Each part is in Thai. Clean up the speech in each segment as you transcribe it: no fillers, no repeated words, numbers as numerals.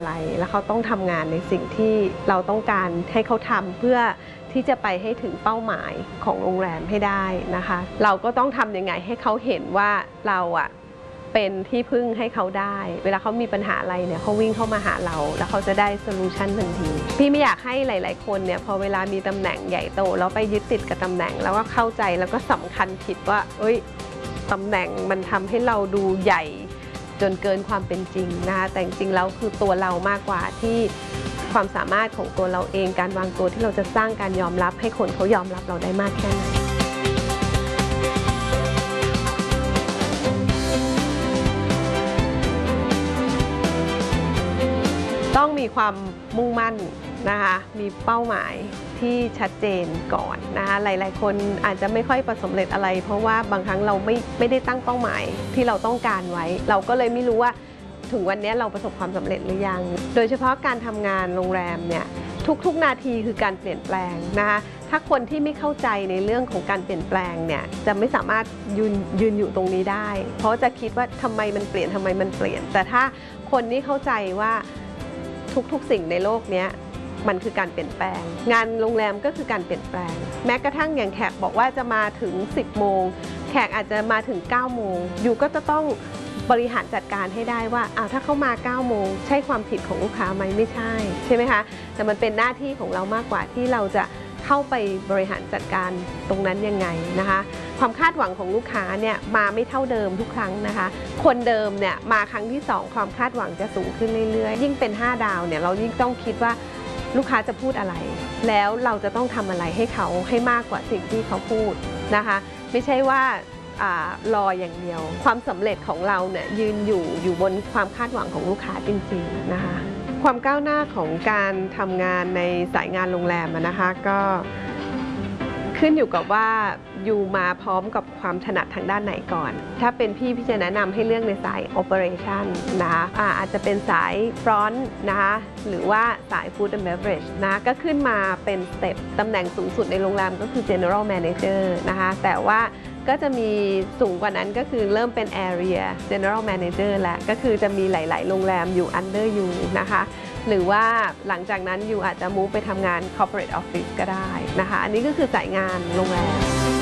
อะไรแล้วเขาต้องทำงานในสิ่งที่เราต้องการให้เขาทำเพื่อที่จะไปให้ถึงเป้าหมายของโรงแรมให้ได้นะคะเราก็ต้องทำยังไงให้เขาเห็นว่าเราเป็นที่พึ่งให้เขาได้เวลาเขามีปัญหาอะไรเนี่ยเขาวิ่งเข้ามาหาเราแล้วเขาจะได้โซลูชันทันทีพี่ไม่อยากให้หลายๆคนเนี่ยพอเวลามีตำแหน่งใหญ่โตแล้วไปยึดติดกับตำแหน่งแล้วก็เข้าใจแล้วก็สำคัญผิดว่าตำแหน่งมันทำให้เราดูใหญ่จนเกินความเป็นจริงนะคะแต่จริงๆแล้วคือตัวเรามากกว่าที่ความสามารถของตัวเราเองการวางตัวที่เราจะสร้างการยอมรับให้คนเขายอมรับเราได้มากแค่ไหนต้องมีความมุ่งมั่นนะคะมีเป้าหมายที่ชัดเจนก่อนนะคะหลายๆคนอาจจะไม่ค่อยประสบความสำเร็จอะไรเพราะว่าบางครั้งเราไม่ได้ตั้งเป้าหมายที่เราต้องการไว้เราก็เลยไม่รู้ว่าถึงวันนี้เราประสบความสำเร็จหรือยังโดยเฉพาะการทำงานโรงแรมเนี่ยทุกนาทีคือการเปลี่ยนแปลงนะคะถ้าคนที่ไม่เข้าใจในเรื่องของการเปลี่ยนแปลงเนี่ยจะไม่สามารถยืนอยู่ตรงนี้ได้เพราะจะคิดว่าทำไมมันเปลี่ยนแต่ถ้าคนที่เข้าใจว่าทุกสิ่งในโลกนี้มันคือการเปลี่ยนแปลงงานโรงแรมก็คือการเปลี่ยนแปลงแม้กระทั่งอย่างแขกบอกว่าจะมาถึง10 โมงแขกอาจจะมาถึง9 โมงอยู่ก็จะต้องบริหารจัดการให้ได้ว่าถ้าเขามา9 โมงใช่ความผิดของลูกค้าไหมไม่ใช่ไหมคะแต่มันเป็นหน้าที่ของเรามากกว่าที่เราจะเข้าไปบริหารจัดการตรงนั้นยังไงนะคะความคาดหวังของลูกค้าเนี่ยมาไม่เท่าเดิมทุกครั้งนะคะคนเดิมเนี่ยมาครั้งที่2ความคาดหวังจะสูงขึ้นเรื่อยๆยิ่งเป็น5 ดาวเนี่ยเรายิ่งต้องคิดว่าลูกค้าจะพูดอะไรแล้วเราจะต้องทำอะไรให้เขาให้มากกว่าสิ่งที่เขาพูดนะคะไม่ใช่ว่ารออย่างเดียวความสำเร็จของเราเนี่ยยืนอยู่บนความคาดหวังของลูกค้าจริงๆนะคะความก้าวหน้าของการทำงานในสายงานโรงแรมนะคะก็ขึ้นอยู่กับว่าอยู่มาพร้อมกับความถนัดทางด้านไหนก่อนถ้าเป็นพี่จะแนะนำให้เลือกในสาย Operation นะคะอาจจะเป็นสาย Front นะคะหรือว่าสาย Food and Beverage นะก็ขึ้นมาเป็นสเต็ปตำแหน่งสูงสุดในโรงแรมก็คือ General Manager นะคะแต่ว่าก็จะมีสูงกว่านั้นก็คือเริ่มเป็น Area General Manager แล้วก็คือจะมีหลายๆโรงแรมอยู่ Under อยู่นะคะหรือว่าหลังจากนั้นอยู่อาจจะมูฟไปทำงาน Corporate Office ก็ได้นะคะอันนี้ก็คือสายงานโรงแรม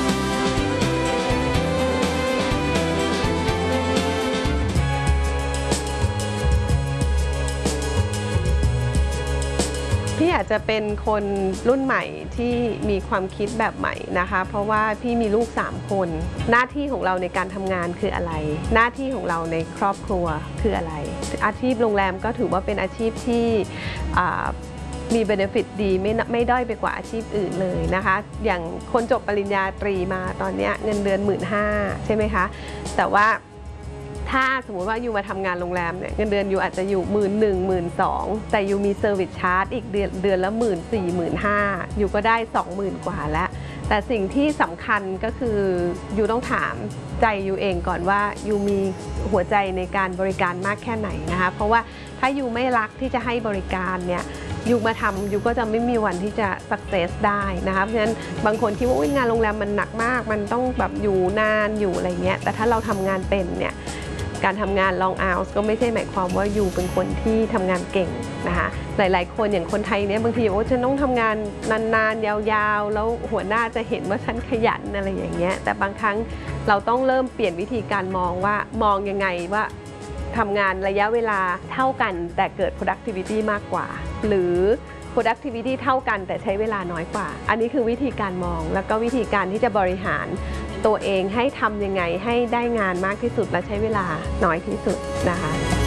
พี่อาจจะเป็นคนรุ่นใหม่ที่มีความคิดแบบใหม่นะคะเพราะว่าพี่มีลูก3 คนหน้าที่ของเราในการทำงานคืออะไรหน้าที่ของเราในครอบครัวคืออะไรอาชีพโรงแรมก็ถือว่าเป็นอาชีพที่มีเบเนฟิตดีไม่ด้อยไปกว่าอาชีพอื่นเลยนะคะอย่างคนจบปริญญาตรีมาตอนนี้เงินเดือน15,000ใช่ไหมคะแต่ว่าถ้าสมมุติว่าอยู่มาทำงานโรงแรมเนี่ยเงินเดือนอยู่อาจจะอยู่11,000 12,000แต่อยู่มีเซอร์วิสชาร์จอีกเดือนละ14,000 15,000อยู่ก็ได้ 20,000 กว่าแล้วแต่สิ่งที่สำคัญก็คืออยู่ต้องถามใจอยู่เองก่อนว่าอยู่มีหัวใจในการบริการมากแค่ไหนนะคะเพราะว่าถ้าอยู่ไม่รักที่จะให้บริการเนี่ยอยู่มาทำอยู่ก็จะไม่มีวันที่จะ success ได้นะคะเพราะฉะนั้นบางคนคิดว่างานโรงแรมมันหนักมากมันต้องแบบอยู่นานอยู่อะไรเงี้ยแต่ถ้าเราทำงานเป็นเนี่ยการทำงาน long hours ก็ไม่ใช่หมายความว่าอยู่เป็นคนที่ทำงานเก่งนะคะหลายๆคนอย่างคนไทยเนี่ยบางทีบอกว่าฉันต้องทำงานนานๆยาวๆแล้วหัวหน้าจะเห็นว่าฉันขยันอะไรอย่างเงี้ยแต่บางครั้งเราต้องเริ่มเปลี่ยนวิธีการมองว่ามองยังไงว่าทำงานระยะเวลาเท่ากันแต่เกิด productivity มากกว่าหรือ productivity เท่ากันแต่ใช้เวลาน้อยกว่าอันนี้คือวิธีการมองแล้วก็วิธีการที่จะบริหารตัวเองให้ทำยังไงให้ได้งานมากที่สุดและใช้เวลาน้อยที่สุดนะคะ